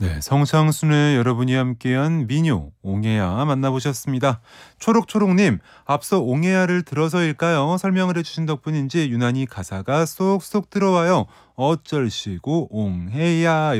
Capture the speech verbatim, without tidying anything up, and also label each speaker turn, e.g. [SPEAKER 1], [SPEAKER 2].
[SPEAKER 1] 네, 성창순의 여러분이 함께한 민요 옹해야 만나보셨습니다. 초록초록님, 앞서 옹해야를 들어서일까요? 설명을 해주신 덕분인지 유난히 가사가 쏙쏙 들어와요. 어쩔시고 옹해야